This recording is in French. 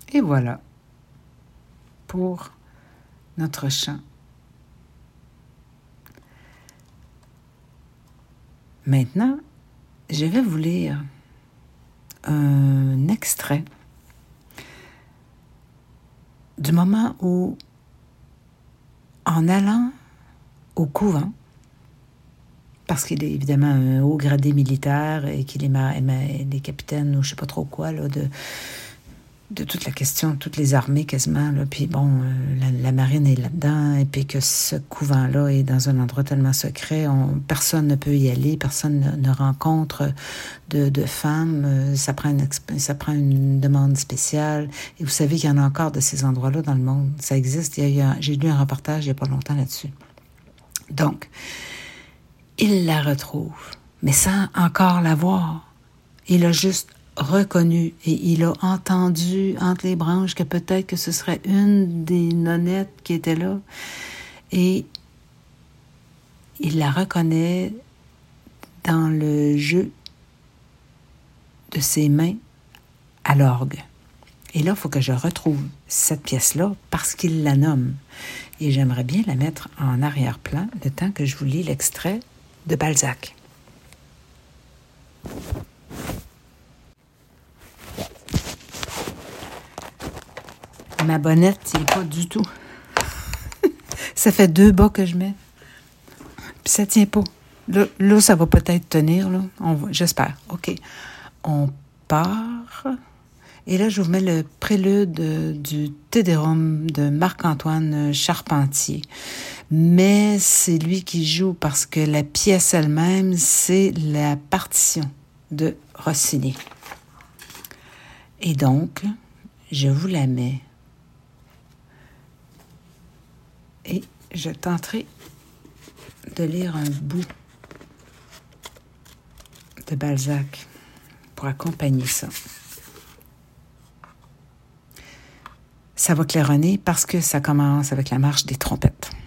Et voilà pour notre chant. Maintenant, je vais vous lire un extrait du moment où, en allant au couvent, parce qu'il est évidemment un haut gradé militaire et qu'il est capitaine ou je ne sais pas trop quoi, là, de toute la question, toutes les armées quasiment, là, puis bon, la marine est là-dedans, et puis que ce couvent-là est dans un endroit tellement secret, personne ne peut y aller, personne ne rencontre de femmes, ça prend une demande spéciale, et vous savez qu'il y en a encore de ces endroits-là dans le monde, ça existe, j'ai lu un reportage il n'y a pas longtemps là-dessus. Donc, il la retrouve, mais sans encore la voir. Il a juste reconnu et il a entendu entre les branches que peut-être que ce serait une des nonnettes qui était là. Et il la reconnaît dans le jeu de ses mains à l'orgue. Et là, il faut que je retrouve cette pièce-là parce qu'il la nomme. Et j'aimerais bien la mettre en arrière-plan le temps que je vous lis l'extrait de Balzac. Ma bonnette tient pas du tout. Ça fait 2 bas que je mets. Puis ça tient pas. Là, ça va peut-être tenir, là. J'espère. OK. On part. Et là, je vous mets le prélude du Te Deum de Marc-Antoine Charpentier. Mais c'est lui qui joue parce que la pièce elle-même, c'est la partition de Rossini. Et donc, je vous la mets. Et je tenterai de lire un bout de Balzac pour accompagner ça. Ça va claironner parce que ça commence avec la marche des trompettes.